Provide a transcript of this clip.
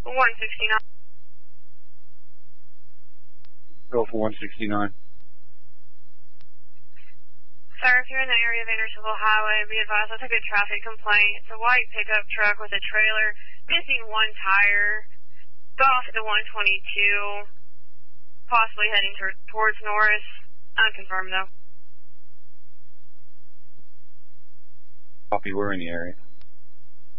169. Go for 169. Sir, if you're in the area of Andersonville Highway, be advised I'll take a traffic complaint. It's a white pickup truck with a trailer, missing one tire. Go off at the 122, possibly heading towards Norris. Unconfirmed, though. Copy, we're in the area.